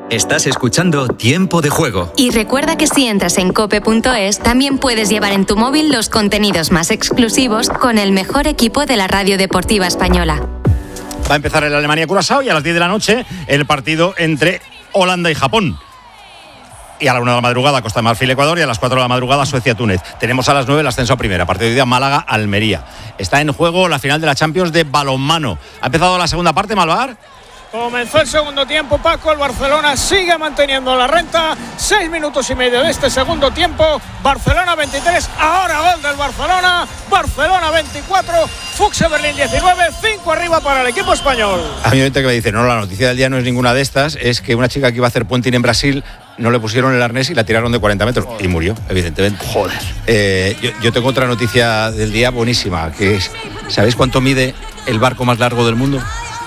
Estás escuchando Tiempo de Juego. Y recuerda que si entras en cope.es, también puedes llevar en tu móvil los contenidos más exclusivos con el mejor equipo de la radio deportiva española. Va a empezar el Alemania-Curazao y a las 10 de la noche el partido entre Holanda y Japón. Y a la 1 de la madrugada Costa de Marfil-Ecuador y a las 4 de la madrugada Suecia-Túnez. Tenemos a las 9 el ascenso a primera, partido de día Málaga-Almería. Está en juego la final de la Champions de balonmano. ¿Ha empezado la segunda parte, Malvar? Comenzó el segundo tiempo, Paco. El Barcelona sigue manteniendo la renta. 6 minutos y medio de este segundo tiempo. Barcelona 23, ahora gol del Barcelona. Barcelona 24, Fuchs Berlín 19, 5 arriba para el equipo español. A mí me que me dice, no, la noticia del día no es ninguna de estas, es que una chica que iba a hacer puenting en Brasil no le pusieron el arnés y la tiraron de 40 metros. Joder. Y murió, evidentemente. Joder. Yo tengo otra noticia del día buenísima, que es, ¿sabéis cuánto mide el barco más largo del mundo?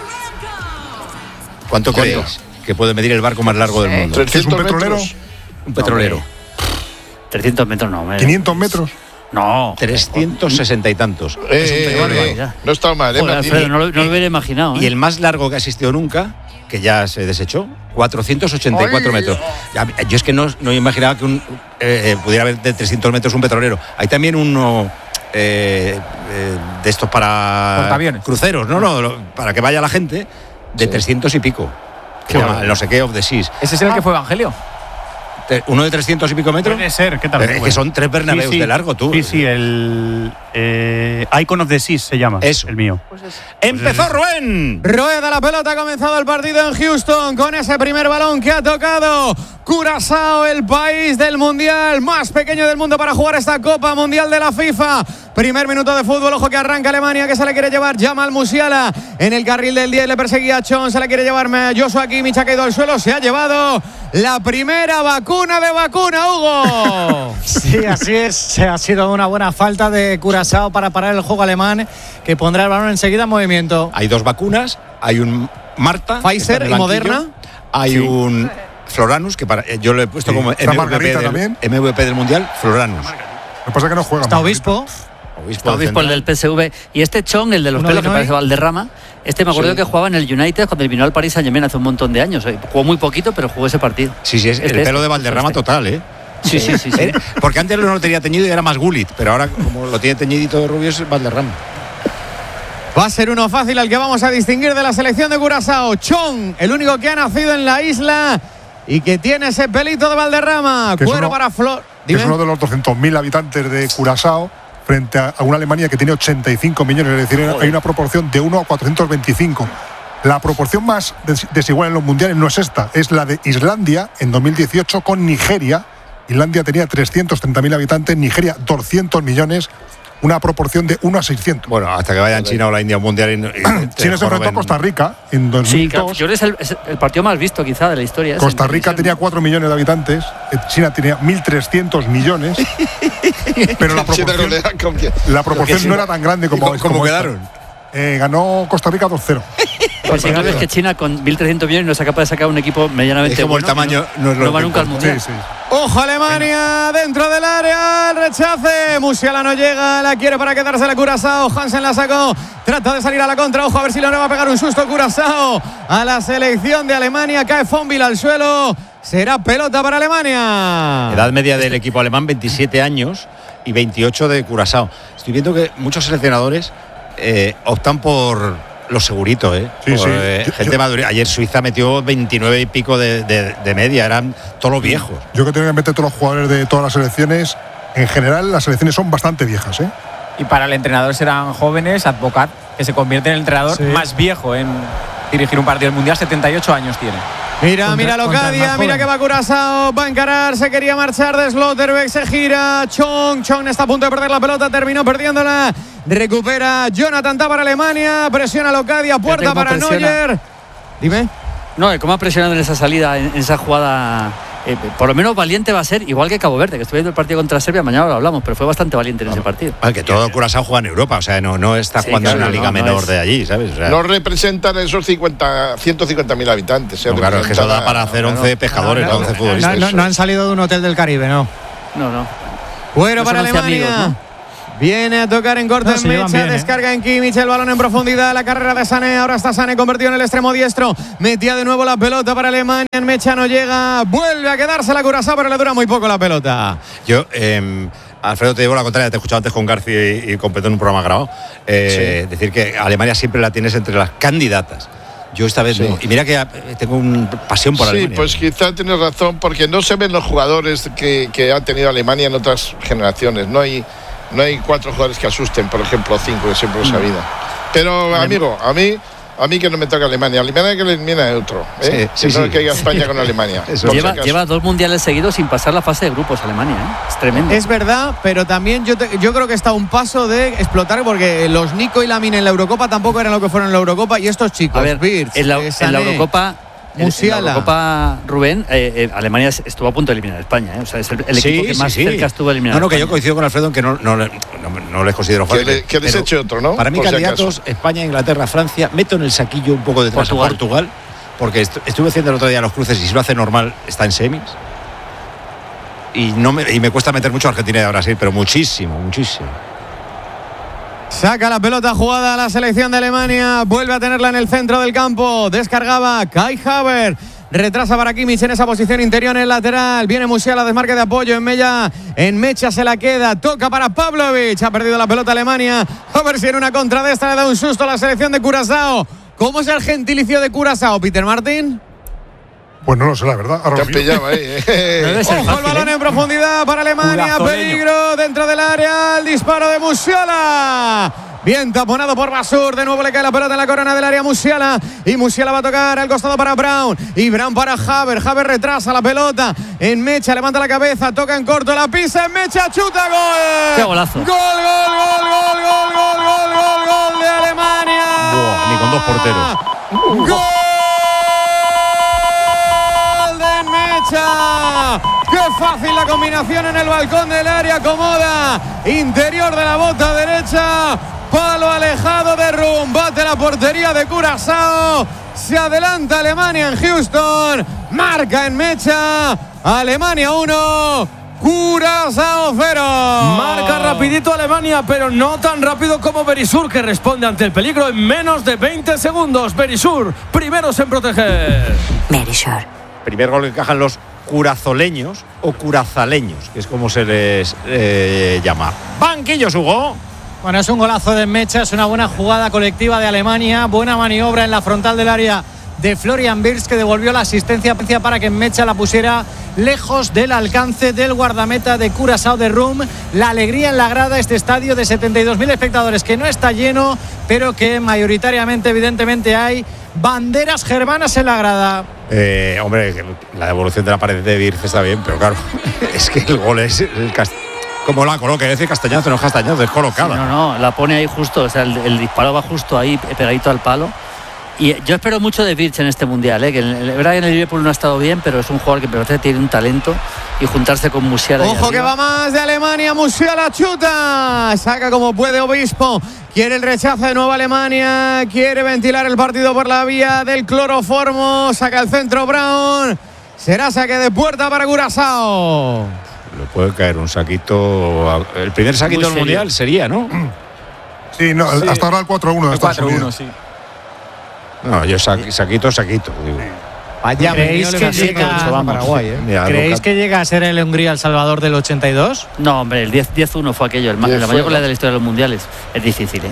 ¿Cuánto creéis que puede medir el barco más largo del mundo? ¿Es un petrolero? Un petrolero. No, 300 metros no. 500 metros. No. 360 y tantos. No está mal, Joder, Alfredo, no lo hubiera imaginado. Y el más largo que ha existido nunca, que ya se desechó, 484 metros. Yo es que no imaginaba que pudiera haber de 300 metros un petrolero. Hay también uno de estos para cruceros, para que vaya la gente, de 300 y pico. Que llama, no sé qué, of the Seas. ¿Ese es el que fue Evangelio? ¿Uno de 300 y pico metros? Puede ser, ¿qué tal? Es que son 3 Bernabéus de largo, tú. Sí, el Icon of the Seas se llama. Eso. El mío. ¡Empezó Rubén! Rueda la pelota, ha comenzado el partido en Houston con ese primer balón que ha tocado Curazao, el país del mundial más pequeño del mundo para jugar esta Copa Mundial de la FIFA. Primer minuto de fútbol, ojo que arranca Alemania, que se la quiere llevar Jamal Musiala en el carril del 10, le perseguía a Chon, se la quiere llevar Joshua Kimmich, ha caído al suelo, se ha llevado la primera vacuna de vacuna, Hugo. Sí, así es, ha sido una buena falta de Curazao para parar el juego alemán, que pondrá el balón enseguida en movimiento. Hay 2 vacunas, hay un Marta, Pfizer y Moderna, hay un Floranus, que yo lo he puesto como MVP del Mundial, Floranus. Lo que pasa es que no juega. Está Obispo el del PSV. Y este Chong, el de los pelos, que parece Valderrama, me acuerdo que jugaba en el United cuando vino al Paris Saint-Germain hace un montón de años. Jugó muy poquito, pero jugó ese partido. Sí, es el pelo de Valderrama total, ¿eh? Sí. Porque antes no lo tenía teñido y era más Gullit, pero ahora como lo tiene teñidito de rubio es Valderrama. Va a ser uno fácil al que vamos a distinguir de la selección de Curazao. Chong, el único que ha nacido en la isla y que tiene ese pelito de Valderrama. Cuero para Flor. Es uno de los 200.000 habitantes de Curazao frente a una Alemania que tiene 85 millones. Es decir, hay una proporción de 1 a 425. La proporción más desigual en los mundiales no es esta, es la de Islandia en 2018 con Nigeria. Islandia tenía 330.000 habitantes, Nigeria 200 millones. Una proporción de 1 a 600. Bueno, hasta que vayan China o la India al mundial. China se enfrentó a Costa Rica en 2002. Sí, claro, yo creo que es el partido más visto quizá de la historia. Costa Rica tenía 4 millones de habitantes, China tenía 1.300 millones. Pero la proporción no era tan grande como quedaron. Ganó Costa Rica 2-0. Pues si es que China con 1.300 millones no es capaz de sacar un equipo medianamente bueno. El tamaño no va nunca al mundial. Sí. Ojo Alemania dentro del área, el rechace. Musiala no llega, la quiere para quedarse la Curazao. Hansen la sacó, trata de salir a la contra. Ojo a ver si le va a pegar un susto Curazao a la selección de Alemania. Cae Fonville al suelo. Será pelota para Alemania. Edad media del equipo alemán 27 años y 28 de Curazao. Estoy viendo que muchos seleccionadores optan por los seguritos, gente madura. Ayer Suiza metió 29 y pico de media, eran todos los viejos. Yo que tengo en mente todos los jugadores de todas las selecciones, en general las selecciones son bastante viejas, Y para el entrenador serán jóvenes, Advocat, que se convierte en el entrenador más viejo en dirigir un partido del mundial, 78 años tiene. Mira Locadia, mira que va Curazao, va a encarar, se quería marchar de Slotterbeck, se gira, Chong está a punto de perder la pelota, terminó perdiéndola, recupera Jonathan Tah para Alemania, presiona Locadia, puerta para Neuer. Dime. No, cómo ha presionado en esa salida, en esa jugada. Por lo menos valiente va a ser, igual que Cabo Verde, que estoy viendo el partido contra Serbia, mañana lo hablamos, pero fue bastante valiente en ese partido. Que todo Curazao juega en Europa, o sea, no está jugando en una liga menor de allí, ¿sabes? O sea, no representan esos 150.000 habitantes. Claro, es que eso da para hacer 11 pescadores, 11 futbolistas. No han salido de un hotel del Caribe, ¿no? No. Bueno, para Alemania. Amigos, ¿no? Viene a tocar en corto en Mecha, descarga en Kimmich, el balón en profundidad, la carrera de Sané, ahora está Sané convertido en el extremo diestro, metía de nuevo la pelota para Alemania, en Mecha no llega, vuelve a quedarse la Curazao, pero le dura muy poco la pelota. Yo, Alfredo, te llevo la contraria, te he escuchado antes con García y con Petón en un programa grabado, decir que Alemania siempre la tienes entre las candidatas. Yo esta vez no. Y mira que tengo una pasión por Alemania. Sí, pues quizá tienes razón, porque no se ven los jugadores que ha tenido Alemania en otras generaciones. No hay 4 jugadores que asusten, por ejemplo, 5, que siempre los ha habido. Pero, amigo, a mí que no me toca Alemania. Alemania que le elimina de otro. Sí. Que haya España con Alemania. Lleva 2 mundiales seguidos sin pasar la fase de grupos Alemania. Es tremendo. Es verdad, pero también yo creo que está a un paso de explotar, porque los Nico y Lamine en la Eurocopa tampoco eran lo que fueron en la Eurocopa, y estos chicos, a ver, Wirtz, en la Eurocopa, Musiala. En la Eurocopa, Rubén, Alemania estuvo a punto de eliminar a España. O sea, es el equipo que más cerca estuvo de eliminar. No, que yo coincido con Alfredo en que no les considero fácil. Que les eche otro, ¿no? Para mí, candidatos, España, Inglaterra, Francia. Meto en el saquillo un poco detrás a Portugal, porque estuve haciendo el otro día los cruces y si lo hace normal está en semis. Y me cuesta meter mucho a Argentina y a Brasil, pero muchísimo. Saca la pelota jugada a la selección de Alemania. Vuelve a tenerla en el centro del campo. Descargaba Kai Havertz. Retrasa para Kimmich en esa posición interior en el lateral. Viene Musiala, desmarque de apoyo en Mecha se la queda. Toca para Pavlovic. Ha perdido la pelota Alemania. A ver si en una contra de esta le da un susto a la selección de Curazao. ¿Cómo es el gentilicio de Curazao, Peter Martin? Pues no lo sé, la verdad. Te has pillado ahí. Ojo, el balón en profundidad para Alemania. Peligro dentro del área. El disparo de Musiala. Bien taponado por Basur. De nuevo le cae la pelota en la corona del área Musiala. Y Musiala va a tocar al costado para Brown. Y Brown para Havertz. Havertz retrasa la pelota. En Mecha levanta la cabeza. Toca en corto. La pisa en Mecha. Chuta. Gol. ¡Qué golazo! Gol de Alemania. Ni con 2 porteros. ¡Gol! ¡Qué fácil la combinación en el balcón del área! Acomoda interior de la bota derecha, palo alejado de Rum, bate la portería de Curazao, se adelanta Alemania en Houston, marca en Mecha, Alemania 1, Curazao 0. Marca rapidito Alemania, pero no tan rápido como Berisur, que responde ante el peligro en menos de 20 segundos. Berisur, primeros en proteger. Berisur. Primer gol que encajan los curazoleños o curazaleños, que es como se les llama. Banquillos, Hugo. Bueno, es un golazo de Mecha, es una buena jugada colectiva de Alemania, buena maniobra en la frontal del área de Florian Wirtz, que devolvió la asistencia para que Mecha la pusiera lejos del alcance del guardameta de Curazao de Rum. La alegría en la grada, este estadio de 72.000 espectadores que no está lleno, pero que mayoritariamente, evidentemente, hay banderas germanas en la grada. Hombre, la devolución de la pared de Wirtz está bien, pero claro, es que el gol es como la coloca, es decir, Castañazo, no es Castañazo, es colocada. Sí, no, la pone ahí justo, o sea, el disparo va justo ahí, pegadito al palo. Y yo espero mucho de Wirtz en este mundial, que la verdad que en el Liverpool no ha estado bien, pero es un jugador que me parece que tiene un talento, y juntarse con Musiala. Ojo que va más de Alemania, Musiala chuta, saca como puede Obispo, quiere el rechazo de nuevo Alemania, quiere ventilar el partido por la vía del cloroformo, saca el centro Brown, será saque de puerta para Curazao. Le puede caer un saquito, el primer saquito del mundial sería, ¿no? Sí, no, sí. Hasta ahora el 4-1 de Estados Unidos. Sí. No, yo saquito. Digo. Vaya, ¿creéis que llega a Paraguay? ¿Creéis que llega a ser el Hungría el Salvador del 82? No, hombre, el 10-1 fue aquello, la mayor goleada de la historia de los mundiales. Es difícil,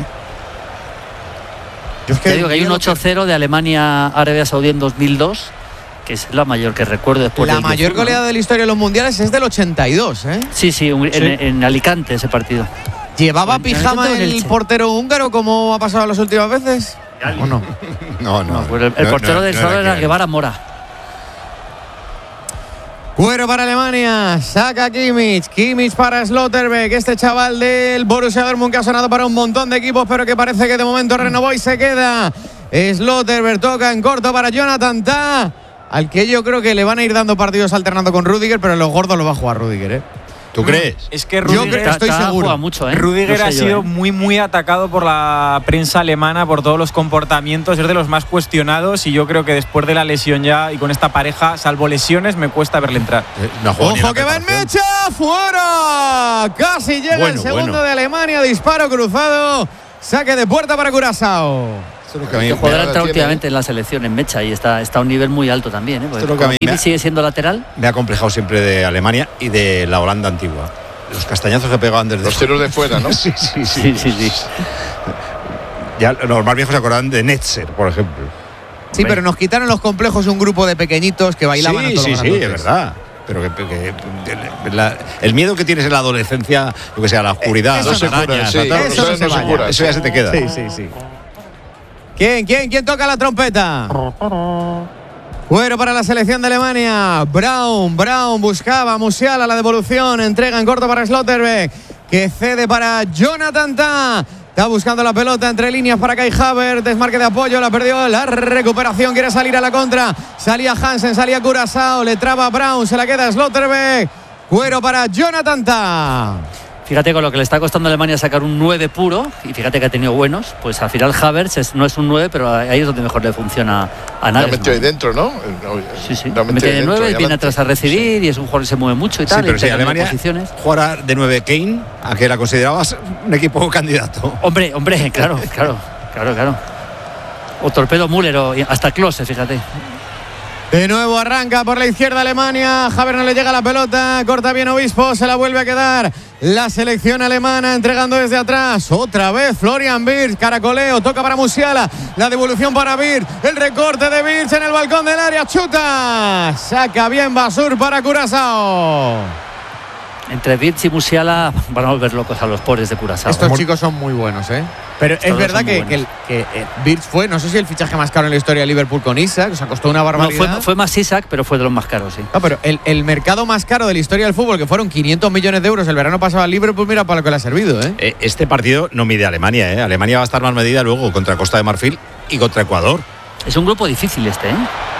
Yo es que digo que hay un 8-0 de Alemania-Arabia Saudí en 2002, que es la mayor que recuerdo después. La mayor goleada de la historia de los mundiales es del 82, Sí, en Alicante ese partido. ¿Llevaba pijama el portero húngaro como ha pasado las últimas veces? ¿O no? No. Pues el portero del Salvador era Guevara Mora. Cuero para Alemania, saca Kimmich para Slotterbeck, este chaval del Borussia Dortmund que ha sonado para un montón de equipos, pero que parece que de momento renovó y se queda. Slotterbeck toca en corto para Jonathan Tah, al que yo creo que le van a ir dando partidos alternando con Rüdiger, pero en los gordos lo va a jugar Rüdiger, ¿Tú crees? Es que Yo estoy seguro. Mucho, Rüdiger no sé ha sido muy atacado por la prensa alemana por todos los comportamientos, es de los más cuestionados y yo creo que después de la lesión ya y con esta pareja, salvo lesiones, me cuesta verle entrar. ¡Ojo que va en mecha! ¡Fuera! Casi llega el segundo de Alemania, disparo cruzado, saque de puerta para Curazao. El jugador ha entrado últimamente en la selección en mecha y está a un nivel muy alto también. Kimi sigue siendo lateral. Me ha complejado siempre de Alemania y de la Holanda antigua. Los castañazos que pegaban desde los tiros de fuera, ¿no? Sí. Ya los más viejos se acordaban de Netzer, por ejemplo. Sí, pero nos quitaron los complejos un grupo de pequeñitos que bailaban a todos los Sí, es verdad. Pero el miedo que tienes en la adolescencia, lo que sea, la oscuridad, eso se cura. Eso ya se te queda. Sí. ¿Quién toca la trompeta? Fuera para la selección de Alemania. Braun buscaba a Musiala, la devolución, entrega en corto para Schlotterbeck, que cede para Jonathan Tah. Está buscando la pelota entre líneas para Kai Havertz, desmarque de apoyo, la perdió, la recuperación, quiere salir a la contra. Salía Hansen, salía Curazao, le traba Braun, se la queda Schlotterbeck. Cuero para Jonathan Tah. Fíjate con lo que le está costando a Alemania sacar un 9 puro, y fíjate que ha tenido buenos, pues al final Havertz no es un 9, pero ahí es donde mejor le funciona a Nagelsmann. Lo metió ahí dentro, ¿no? Sí. Mete de 9, viene atrás a recibir y es un jugador que se mueve mucho y tal. Pero si Alemania posiciones. Jugara de 9 Kane, ¿a qué la considerabas un equipo candidato? Hombre, claro. O Torpedo Müller o hasta Klose, fíjate. De nuevo arranca por la izquierda Alemania. Havertz no le llega la pelota. Corta bien Obispo. Se la vuelve a quedar la selección alemana entregando desde atrás. Otra vez Florian Wirtz. Caracoleo. Toca para Musiala. La devolución para Wirtz. El recorte de Wirtz en el balcón del área. Chuta. Saca bien Basur para Curazao. Entre Wirtz y Musiala van a volver locos a los pobres de Curazao. Estos chicos son muy buenos, Pero es verdad que Wirtz fue, no sé si el fichaje más caro en la historia de Liverpool con Isaac, o sea, costó una barbaridad. No, fue más Isaac, pero fue de los más caros, sí. No, pero el mercado más caro de la historia del fútbol, que fueron 500 millones de euros el verano pasado a Liverpool, mira para lo que le ha servido, Este partido no mide a Alemania, Alemania va a estar más medida luego contra Costa de Marfil y contra Ecuador. Es un grupo difícil este,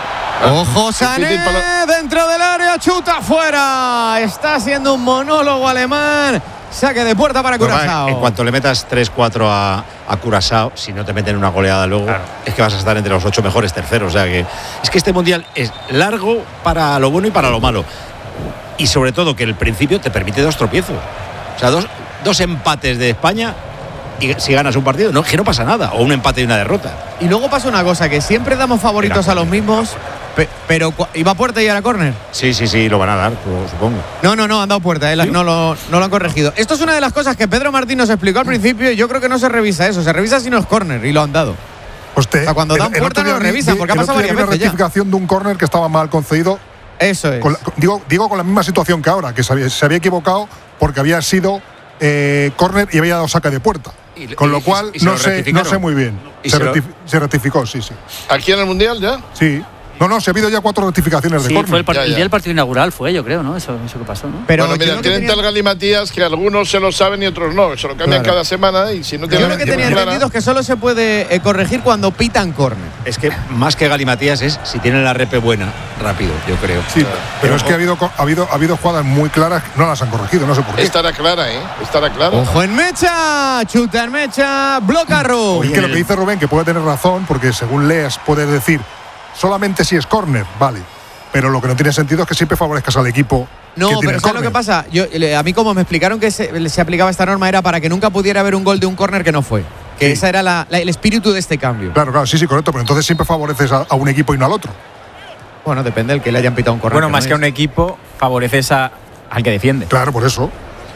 Ojo, Sané dentro del área, chuta fuera. Está haciendo un monólogo alemán. Saque de puerta para Curazao. En cuanto le metas 3-4 a Curazao, si no te meten una goleada luego, es que vas a estar entre los 8 mejores terceros. O sea que es que este mundial es largo para lo bueno y para lo malo. Y sobre todo que el principio te permite 2 tropiezos. O sea, dos empates de España. Y si ganas un partido, que no pasa nada, o un empate y una derrota. Y luego pasa una cosa, que siempre damos favoritos a los mismos, pero ¿iba a puerta y era córner? Sí, lo van a dar, supongo. No, han dado puerta, ¿sí? no lo han corregido. Esto es una de las cosas que Pedro Martín nos explicó al principio y yo creo que no se revisa eso, se revisa si no es córner y lo han dado. O sea, cuando dan puerta no lo revisan, porque ha pasado varias veces ya. Una rectificación de un córner que estaba mal concedido. Eso es. Digo con la misma situación que ahora, que se había equivocado porque había sido córner y había dado saque de puerta. Con lo cual no sé muy bien. Se rectificó, sí. ¿Aquí en el Mundial ya? Sí. No, se ha habido ya 4 rectificaciones de córner. El día del partido inaugural fue, yo creo, ¿no? Eso que pasó, ¿no? Pero bueno, mira, tienen tal galimatías que algunos se lo saben y otros no. Se lo cambian cada semana y si no tienen. Yo lo que tenía entendido es que solo se puede corregir cuando pitan córner. Es que más que galimatías es si tienen la repe buena, rápido, yo creo. Sí, pero es que ha habido jugadas muy claras, no las han corregido, no sé por qué. Estará clara. Ojo en mecha, chuta en mecha, bloca Rubén. Es que lo que dice Rubén, que puede tener razón, porque según leas puedes decir solamente si es córner, vale. Pero lo que no tiene sentido es que siempre favorezcas al equipo. No, pero ¿sabes lo que pasa? A mí como me explicaron que se aplicaba esta norma era para que nunca pudiera haber un gol de un córner que no fue. Que esa era el espíritu de este cambio. Claro, sí, correcto. Pero entonces siempre favoreces a un equipo y no al otro. Bueno, depende del que le hayan pitado un córner. Bueno, más que a un equipo, favoreces al que defiende. Claro, por eso.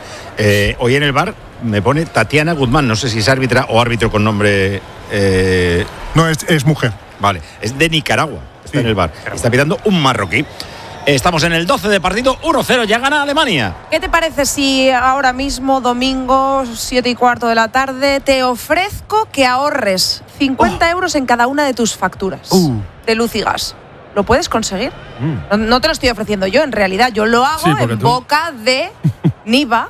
Hoy en el bar me pone Tatiana Guzmán. No sé si es árbitra o árbitro con nombre... No, es mujer. Vale, es de Nicaragua, está en el bar. Está pitando un marroquí. Estamos en el 12 de partido, 1-0, ya gana Alemania. ¿Qué te parece si ahora mismo, domingo, 7:15 de la tarde, te ofrezco que ahorres 50 euros en cada una de tus facturas de luz y gas? ¿Lo puedes conseguir? No te lo estoy ofreciendo yo, en realidad. Yo lo hago en boca de Niva.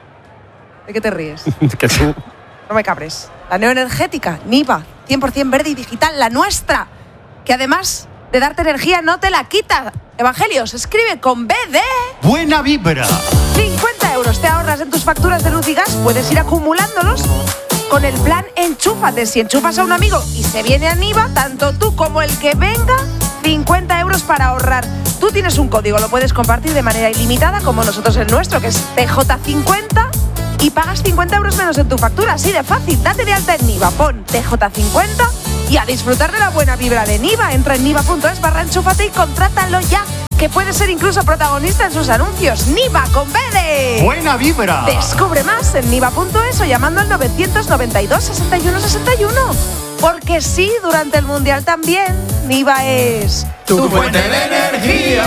¿De qué te ríes? Que tú. No me cabres. La neoenergética, Niva, 100% verde y digital, la nuestra, que además de darte energía no te la quita. Evangelios, escribe con B de... Buena vibra. 50 euros te ahorras en tus facturas de luz y gas, puedes ir acumulándolos con el plan Enchúfate. Si enchufas a un amigo y se viene a Niva, tanto tú como el que venga, 50 euros para ahorrar. Tú tienes un código, lo puedes compartir de manera ilimitada, como nosotros el nuestro, que es TJ50, y pagas 50 euros menos en tu factura. Así de fácil. Date de alta en Niva, pon TJ50 y a disfrutar de la buena vibra de Niva. Entra en niva.es/enchúfate y contrátalo ya, que puede ser incluso protagonista en sus anuncios. Niva con B de ¡buena vibra! Descubre más en niva.es o llamando al 992 61 61. Porque sí, durante el Mundial también, Niva es tu fuente de energía.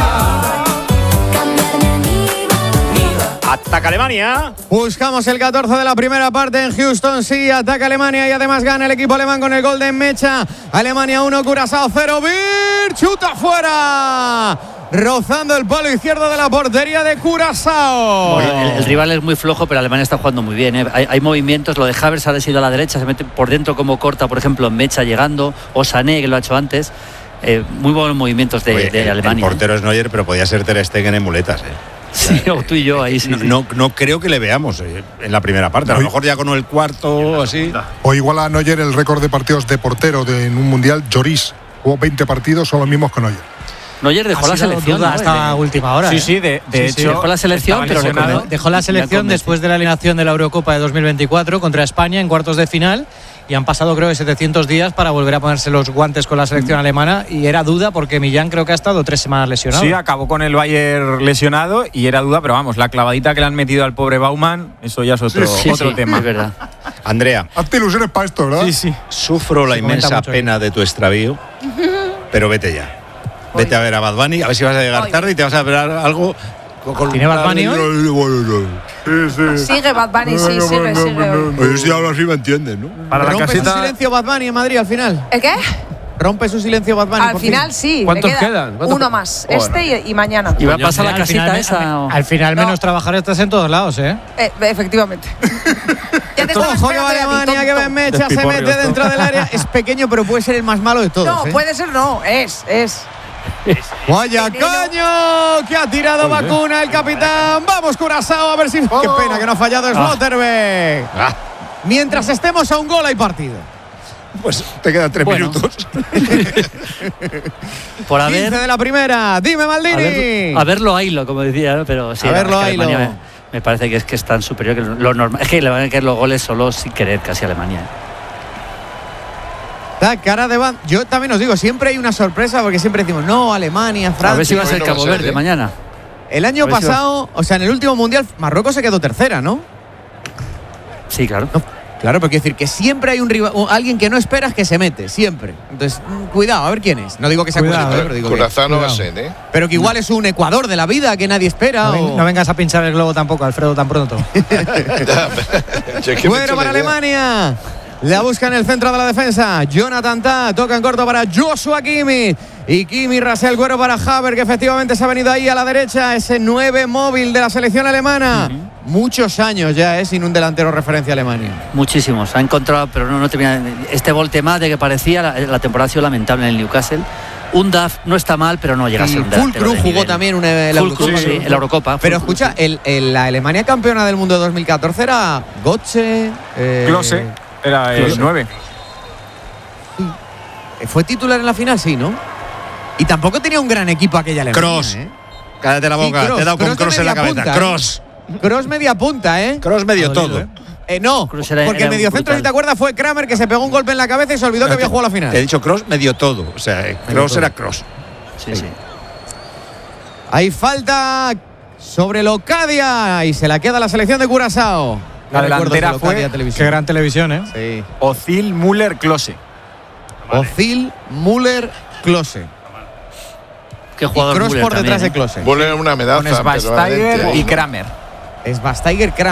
Ataca Alemania. Buscamos el 14 de la primera parte en Houston. Sí, ataca Alemania y además gana el equipo alemán con el gol de Mecha. Alemania 1, Curazao 0. Bir, chuta fuera. Rozando el palo izquierdo de la portería de Curazao. Bueno, el rival es muy flojo, pero Alemania está jugando muy bien, ¿eh? Hay movimientos. Lo de Havertz ha sido a la derecha, se mete por dentro como corta, por ejemplo, en Mecha llegando, o Sané, que lo ha hecho antes. Muy buenos movimientos de Alemania. El portero es Neuer, pero podía ser Ter Stegen en muletas, Sí, o tú y yo ahí sí. No creo que le veamos en la primera parte. A lo mejor ya con el cuarto así. O igual a Neuer el récord de partidos de portero en un mundial. Lloris jugó 20 partidos, son los mismos que Neuer. Neuer dejó la selección, ¿no? Hasta última hora. Sí, de hecho. Dejó la selección, pero dejó la selección después de la eliminación de la Eurocopa de 2024 contra España en cuartos de final. Y han pasado, creo, 700 días para volver a ponerse los guantes con la selección alemana. Y era duda porque Millán creo que ha estado 3 semanas lesionado. Sí, acabó con el Bayern lesionado y era duda, pero vamos, la clavadita que le han metido al pobre Baumann, eso ya es otro tema. Es verdad. Andrea. Hazte ilusiones para esto, ¿verdad? Sí. Sufro la inmensa pena de tu extravío, pero vete ya. Vete a ver a Bad Bunny, a ver si vas a llegar tarde y te vas a esperar algo. ¿Tiene Bad Bunny hoy? Sigue Bad Bunny, sí, sigue. Oye, si hablo así me entiendes, ¿no? Para la casita. ¿Rompe su silencio Bad Bunny en Madrid al final? ¿El qué? ¿Rompe su silencio Bad Bunny? Al final sí. ¿Cuántos quedan? Uno más, y mañana. ¿Y va a pasar la casita esa? Al final menos trabajar estás en todos lados, ¿eh? Efectivamente. Ojo que Alemania, que Mecha se mete dentro del área. Es pequeño, pero puede ser el más malo de todos. No, puede ser, no. Es. ¡Vaya caño! Que ha tirado vacuna el capitán. Vamos, Curazao, a ver si. Qué pena que no ha fallado Slotterbeck. Mientras estemos a un gol hay partido. Pues te quedan 3 minutos. Por haber 15 de la primera. Dime, Maldini. A verlo Ailo, como decía, ¿no? Pero sí, a verlo Ailo. Me parece que es tan superior que lo normal. Es que le van a caer los goles solo sin querer casi a Alemania. Da cara de banda. Yo también os digo, siempre hay una sorpresa porque siempre decimos, no, Alemania, Francia. A ver si va a ser Cabo Verde mañana. El año pasado, o sea, en el último mundial, Marruecos se quedó tercera, ¿no? Sí, claro. No, claro, pero quiero decir que siempre hay un rival, alguien que no esperas que se mete, siempre. Entonces, cuidado, a ver quién es. No digo que sea Curazao, pero digo Curazao no va a ser, ¿eh? Pero que igual es un Ecuador de la vida que nadie espera. No vengas a pinchar el globo tampoco, Alfredo, tan pronto. Bueno, para Alemania. La busca en el centro de la defensa. Jonathan Tah toca en corto para Joshua Kimmich. Y Kimmich rasea el cuero para Havertz, que efectivamente se ha venido ahí a la derecha. Ese 9 móvil de la selección alemana. Muchos años ya, sin un delantero referencia a Alemania. Muchísimos. Ha encontrado, pero no termina. Este voltemate que parecía, la temporada ha sido lamentable en el Newcastle. Un DAF no está mal, pero no llega a ser un delantero. Fulkrug jugó también la Eurocopa. Sí, en la Eurocopa. Pero escucha, la Alemania campeona del mundo de 2014 era Götze. Klose. Era el 9. ¿Fue titular en la final? Sí, ¿no? Y tampoco tenía un gran equipo aquella Alemania. Kroos. Cállate la boca, te he dado con Kroos en la cabeza. Kroos. Kroos media punta, ¿eh? Kroos medio todo. No, porque el mediocentro, si te acuerdas, fue Kramer, que se pegó un golpe en la cabeza y se olvidó que había jugado la final. Te he dicho Kroos medio todo. O sea, Kroos era Kroos. Sí. Hay falta sobre Locadia y se la queda la selección de Curazao. La delantera fue. Qué gran televisión, ¿eh? Sí. Özil, Müller, Klose. Özil, Müller, Klose. Qué jugador Kroos Müller por detrás también, de Klose. Müller una medalla. Con Schweinsteiger y Kramer. Schweinsteiger, Kramer.